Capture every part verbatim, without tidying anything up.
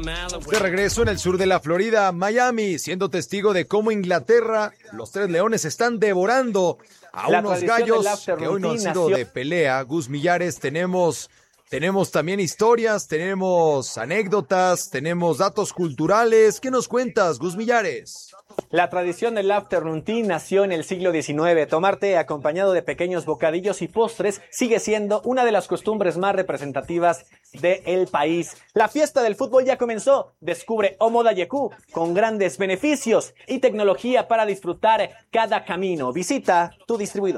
De regreso en el sur de la Florida, Miami, siendo testigo de cómo Inglaterra, los Tres Leones están devorando a La unos tradición del gallos que hoy no han afternoon sido nació- de pelea. Gus Millares, tenemos, tenemos también historias, tenemos anécdotas, tenemos datos culturales. ¿Qué nos cuentas, Gus Millares? La tradición del afternoon tea nació en el siglo diecinueve. Tomar té acompañado de pequeños bocadillos y postres sigue siendo una de las costumbres más representativas del país. La fiesta del fútbol ya comenzó. Descubre Omoda Yeku con grandes beneficios y tecnología para disfrutar cada camino. Visita tu distribuidor.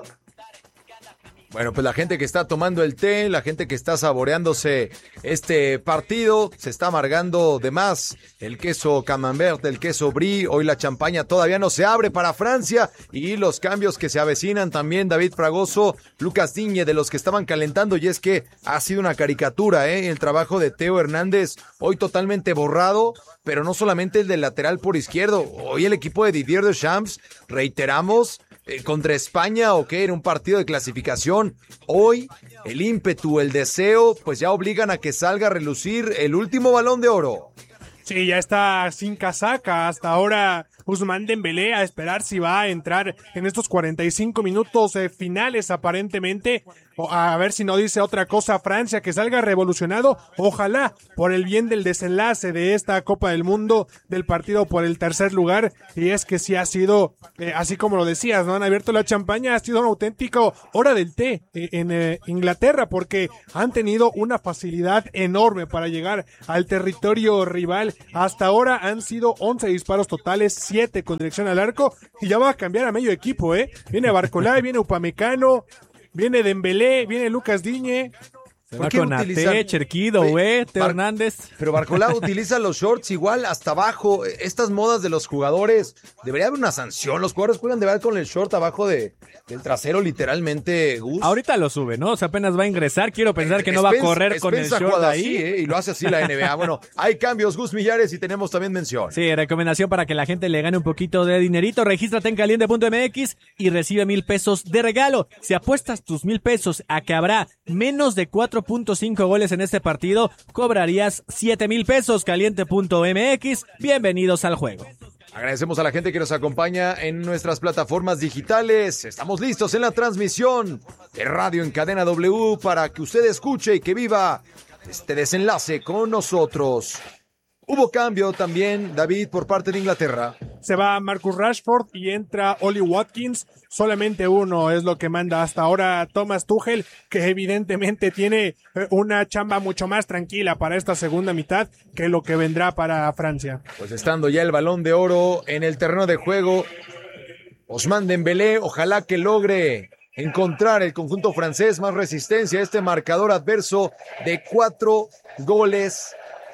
Bueno, pues la gente que está tomando el té, la gente que está saboreándose este partido, se está amargando de más el queso camembert, el queso brie. Hoy la champaña todavía no se abre para Francia y los cambios que se avecinan también. David Fragoso, Lucas Digne, de los que estaban calentando, y es que ha sido una caricatura, ¿eh? El trabajo de Teo Hernández, hoy totalmente borrado, pero no solamente el del lateral por izquierdo. Hoy el equipo de Didier Deschamps, reiteramos, Eh, contra España, o que era un partido de clasificación. Hoy el ímpetu, el deseo, pues ya obligan a que salga a relucir el último Balón de Oro. Sí, ya está sin casaca hasta ahora Ousmane Dembélé, a esperar si va a entrar en estos cuarenta y cinco minutos eh, finales aparentemente, o a ver si no dice otra cosa Francia, que salga revolucionado, ojalá, por el bien del desenlace de esta Copa del Mundo, del partido por el tercer lugar. Y es que sí ha sido, eh, así como lo decías, ¿no? Han abierto la champaña, ha sido un auténtico hora del té eh, en eh, Inglaterra, porque han tenido una facilidad enorme para llegar al territorio rival. Hasta ahora han sido once disparos totales, siete con dirección al arco, y ya va a cambiar a medio equipo, ¿eh? Viene Barcolá, viene Upamecano, viene Dembélé, viene Lucas Digne. Se va con Ate, Cherquido, güey, Teo Hernández. Pero Barcolá utiliza los shorts igual hasta abajo. Estas modas de los jugadores, debería haber una sanción. Los jugadores juegan de verdad con el short abajo de, del trasero, literalmente, Gus. Ahorita lo sube, ¿no? O sea, apenas va a ingresar. Quiero pensar que no va a correr con el short ahí. Así, ¿eh? Y lo hace así la N B A. Bueno, hay cambios, Gus Millares, y tenemos también mención. Sí, recomendación para que la gente le gane un poquito de dinerito. Regístrate en caliente punto m x y recibe mil pesos de regalo. Si apuestas tus mil pesos a que habrá menos de cuatro punto cinco goles en este partido, cobrarías siete mil pesos. Caliente punto m x. Bienvenidos al juego. Agradecemos a la gente que nos acompaña en nuestras plataformas digitales. Estamos listos en la transmisión de Radio en Cadena W para que usted escuche y que viva este desenlace con nosotros. Hubo cambio también, David, por parte de Inglaterra. Se va Marcus Rashford y entra Oli Watkins. Solamente uno es lo que manda hasta ahora Thomas Tuchel, que evidentemente tiene una chamba mucho más tranquila para esta segunda mitad que lo que vendrá para Francia. Pues estando ya el Balón de Oro en el terreno de juego, Ousmane Dembélé, ojalá que logre encontrar el conjunto francés más resistencia a este marcador adverso de cuatro goles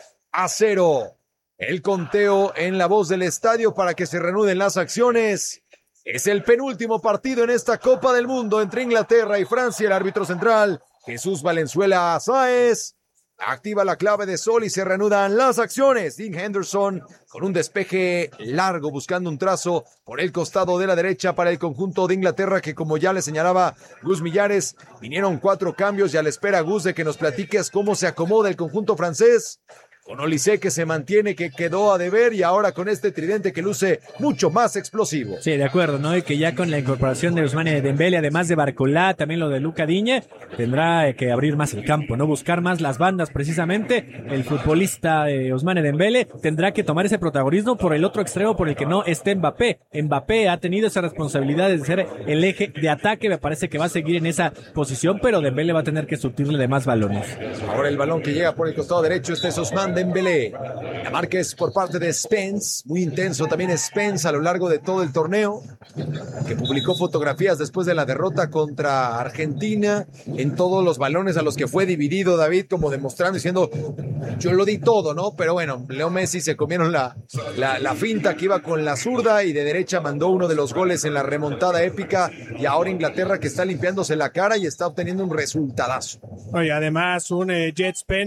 a cero. El conteo en la voz del estadio para que se reanuden las acciones. Es el penúltimo partido en esta Copa del Mundo entre Inglaterra y Francia. El árbitro central, Jesús Valenzuela Sáez, activa la clave de sol y se reanudan las acciones. Dean Henderson con un despeje largo buscando un trazo por el costado de la derecha para el conjunto de Inglaterra, que como ya le señalaba Gus Millares, vinieron cuatro cambios y a la espera, Gus, de que nos platiques cómo se acomoda el conjunto francés. Con Olise, que se mantiene, que quedó a deber, y ahora con este tridente que luce mucho más explosivo. Sí, de acuerdo, ¿no? Y que ya con la incorporación de Ousmane Dembélé, además de Barcolá, también lo de Luca Digne, tendrá que abrir más el campo, ¿no? Buscar más las bandas, precisamente. El futbolista de Ousmane Dembélé tendrá que tomar ese protagonismo por el otro extremo por el que no esté Mbappé. Mbappé ha tenido esa responsabilidad de ser el eje de ataque, me parece que va a seguir en esa posición, pero Dembélé va a tener que surtirle de más balones. Ahora el balón que llega por el costado derecho, este es Ousmane Dembélé. La marca es por parte de Spence, muy intenso también Spence a lo largo de todo el torneo, que publicó fotografías después de la derrota contra Argentina en todos los balones a los que fue dividido, David, como demostrando, diciendo, yo lo di todo, ¿no? Pero bueno, Leo Messi se comieron la, la, la finta que iba con la zurda y de derecha mandó uno de los goles en la remontada épica, y ahora Inglaterra que está limpiándose la cara y está obteniendo un resultadazo. Oye, además un eh, Jet Spence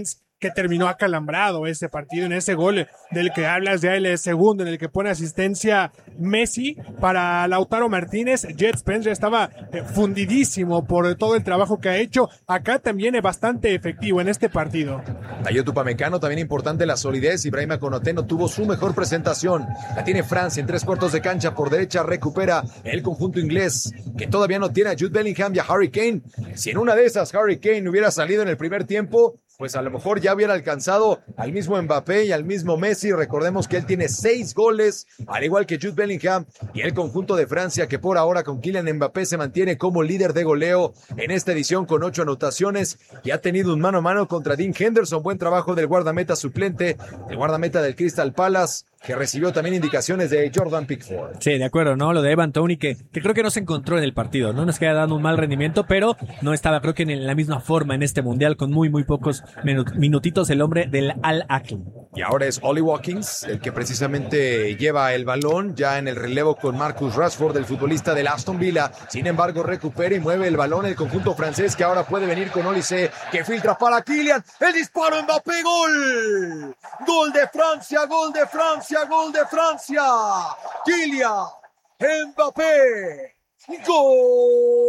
que terminó acalambrado ese partido, en ese gol del que hablas ya el segundo, en el que pone asistencia Messi para Lautaro Martínez. Jet Spence ya estaba eh, fundidísimo por todo el trabajo que ha hecho. Acá también es bastante efectivo en este partido. Dayot Upamecano, también importante la solidez. Ibrahima Konaté no tuvo su mejor presentación. La tiene Francia en tres cuartos de cancha. Por derecha recupera el conjunto inglés, que todavía no tiene a Jude Bellingham y a Harry Kane. Si en una de esas Harry Kane hubiera salido en el primer tiempo, pues a lo mejor ya hubiera alcanzado al mismo Mbappé y al mismo Messi. Recordemos que él tiene seis goles, al igual que Jude Bellingham, y el conjunto de Francia, que por ahora con Kylian Mbappé se mantiene como líder de goleo en esta edición con ocho anotaciones, y ha tenido un mano a mano contra Dean Henderson. Buen trabajo del guardameta suplente, el guardameta del Crystal Palace, que recibió también indicaciones de Jordan Pickford. Sí, de acuerdo, ¿no? Lo de Evan Toney, que, que creo que no se encontró en el partido, ¿no? Nos queda dando un mal rendimiento, pero no estaba, creo que en la misma forma en este mundial, con muy, muy pocos minutitos el hombre del Al-Ahly. Y ahora es Ollie Watkins el que precisamente lleva el balón ya en el relevo con Marcus Rashford, el futbolista del Aston Villa. Sin embargo, recupera y mueve el balón el conjunto francés, que ahora puede venir con Olise, que filtra para Kylian. El disparo, Mbappé, gol. Gol de Francia, gol de Francia, gol de Francia. Kylian Mbappé, gol.